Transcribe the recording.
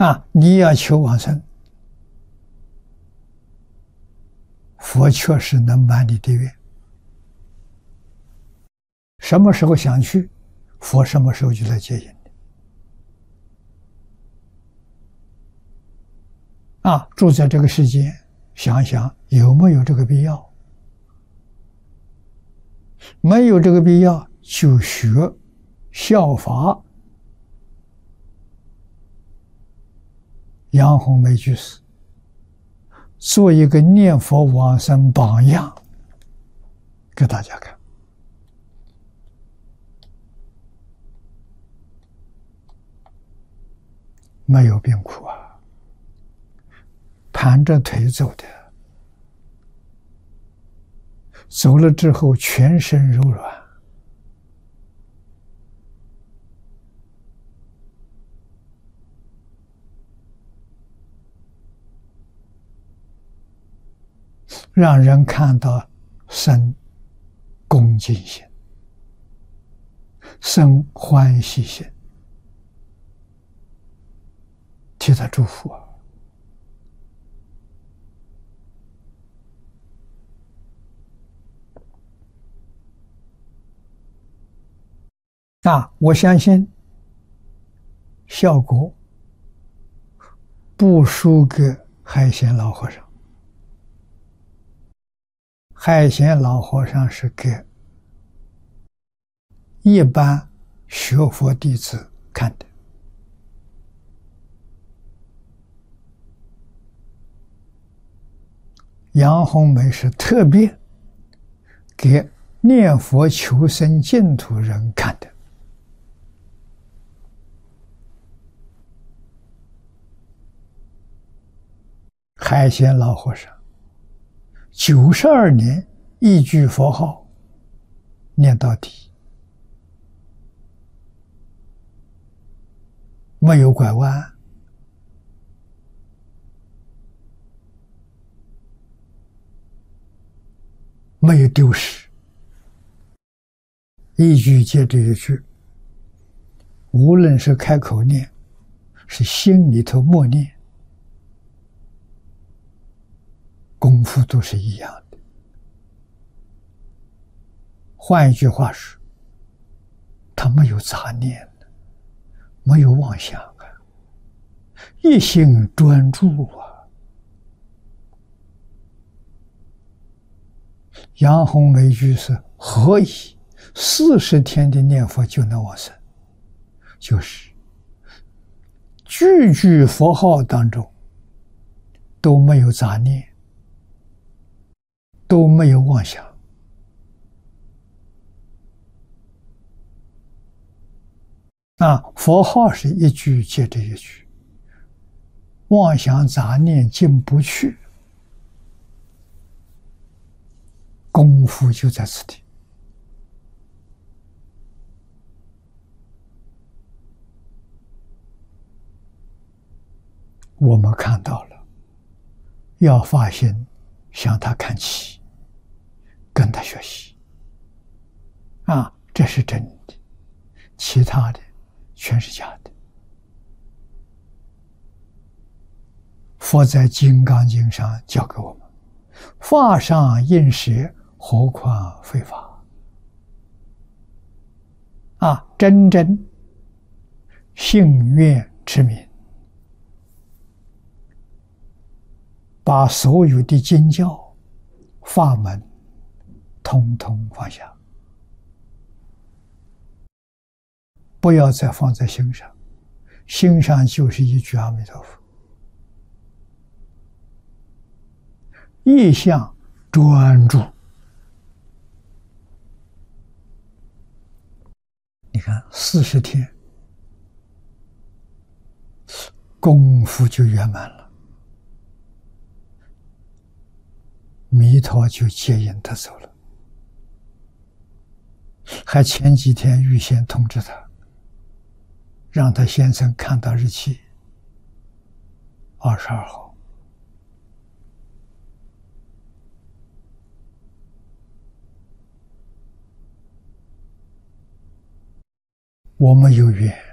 你要求往生，佛确实能满你的愿。什么时候想去，佛什么时候就来接引你。住在这个世界，想想有没有这个必要？没有这个必要，就学效法杨红梅居士，做一个念佛往生榜样给大家看。没有病苦盘着腿走的，走了之后全身柔软，让人看到生恭敬心，生欢喜心，替他祝福我相信效果不输给海贤老和尚。海贤老和尚是给一般学佛弟子看的，杨红梅是特别给念佛求生净土人看的。海贤老和尚92年一句佛号念到底，没有拐弯，没有丢失，一句接着一句，无论是开口念，是心里头默念，功夫都是一样的。换一句话说，他没有杂念，没有妄想一心专注杨红梅居士何以40天的念佛就能往生？就是句句佛号当中都没有杂念，都没有妄想。佛号是一句接着一句，妄想杂念进不去，功夫就在此地。我们看到了，要发心向他看齐，跟他学习这是真的，其他的全是假的。佛在《金刚经》上教给我们，法上应舍，何况非法。真正信愿持名，把所有的经教法门统统放下，不要再放在心上，心上就是一句阿弥陀佛，意向专注。你看40天功夫就圆满了，弥陀就接引他走了。还前几天预先通知他，让他先生看到日期22号。我们有缘